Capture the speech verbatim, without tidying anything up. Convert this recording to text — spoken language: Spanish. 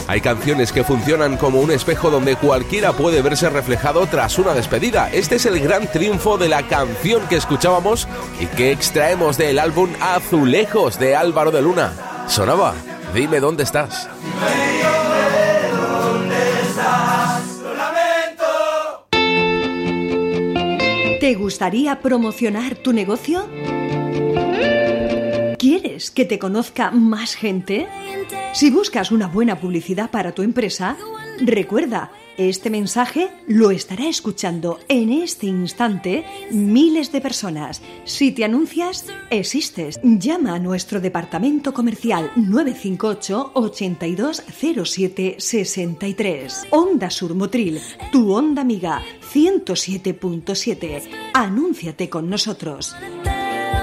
Hay canciones que funcionan como un espejo donde cualquiera puede verse reflejado tras una despedida. Este es el gran triunfo de la canción que escuchábamos y que extraemos del álbum Azulejos de Álvaro de Luna. Sonaba Dime dónde estás. ¿Te gustaría promocionar tu negocio? ¿Quieres que te conozca más gente? Si buscas una buena publicidad para tu empresa, recuerda, este mensaje lo estará escuchando en este instante miles de personas. Si te anuncias, existes. Llama a nuestro departamento comercial nueve cinco ocho, ochenta y dos cero siete sesenta y tres. Onda Sur Motril, tu onda amiga, ciento siete punto siete. Anúnciate con nosotros.